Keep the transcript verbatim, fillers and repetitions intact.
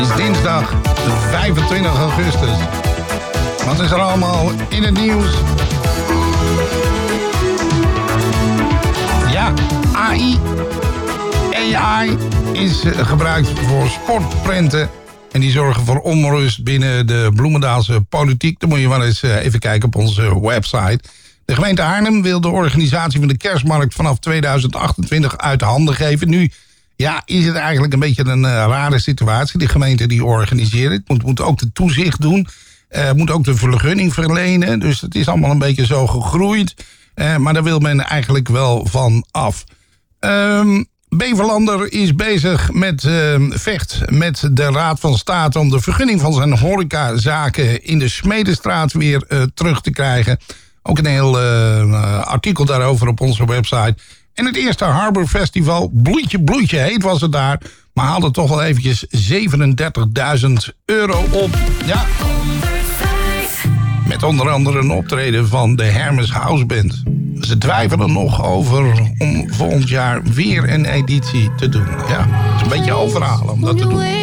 Het is dinsdag vijfentwintig augustus. Wat is er allemaal in het nieuws? Ja, A I. A I is gebruikt voor sportprenten. En die zorgen voor onrust binnen de Bloemendaalse politiek. Dan moet je wel eens even kijken op onze website. De gemeente Arnhem wil de organisatie van de kerstmarkt vanaf tweeduizend achtentwintig uit handen geven. Nu ja, is het eigenlijk een beetje een uh, rare situatie. De gemeente die organiseren het moet, moet ook de toezicht doen. Uh, moet ook de vergunning verlenen. Dus het is allemaal een beetje zo gegroeid. Uh, maar daar wil men eigenlijk wel van af. Um, Beverlander is bezig met uh, vecht met de Raad van State om de vergunning van zijn horecazaken in de Smedestraat weer uh, terug te krijgen. Ook een heel uh, artikel daarover op onze website. En het eerste Harbor Festival, bloedje bloedje heet was het daar, maar haalde toch wel eventjes zevenendertigduizend euro op. Ja. Met onder andere een optreden van de Hermes House Band. Ze twijfelen nog over om volgend jaar weer een editie te doen. Ja, het is een beetje overhalen om dat te doen.